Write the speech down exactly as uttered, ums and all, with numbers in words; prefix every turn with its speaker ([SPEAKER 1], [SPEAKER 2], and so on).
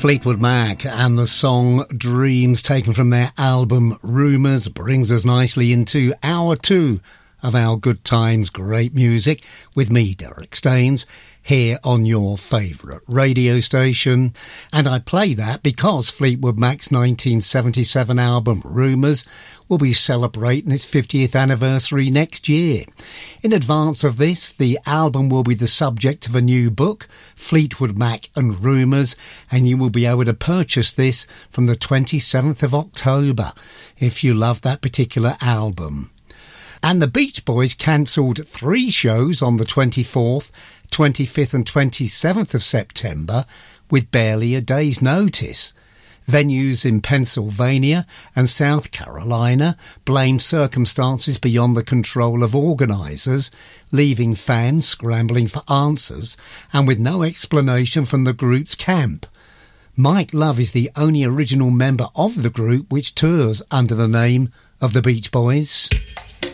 [SPEAKER 1] Fleetwood Mac and the song Dreams, taken from their album Rumours, brings us nicely into hour two of our Good Times Great Music with me, Derek Staines, here on your favourite radio station. And I play that because Fleetwood Mac's nineteen seventy-seven album Rumours will be celebrating its fiftieth anniversary next year. In advance of this, the album will be the subject of a new book, Fleetwood Mac and Rumours, and you will be able to purchase this from the twenty-seventh of October if you love that particular album. And the Beach Boys cancelled three shows on the twenty-fourth, twenty-fifth and twenty-seventh of September with barely a day's notice. Venues in Pennsylvania and South Carolina blamed circumstances beyond the control of organisers, leaving fans scrambling for answers and with no explanation from the group's camp. Mike Love is the only original member of the group which tours under the name of the Beach Boys.